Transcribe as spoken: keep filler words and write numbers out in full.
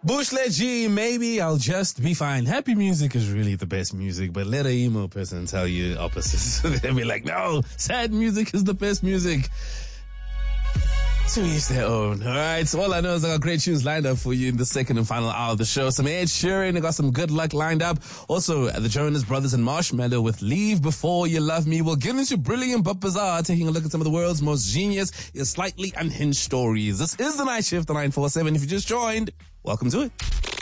Bushlet G, maybe I'll just be fine. Happy music is really the best music, but let an emo person tell you opposites. They'll be like, no, sad music is the best music. To each their own. Alright, so all I know is I got great tunes lined up for you in the second and final hour of the show. Some Ed Sheeran, I got some good luck lined up. Also, the Jonas Brothers and Marshmallow with Leave Before You Love Me. We'll get into Brilliant but Bizarre, taking a look at some of the world's most genius, yet slightly unhinged stories. This is The Night Shift, the nine four seven. If you just joined, welcome to it.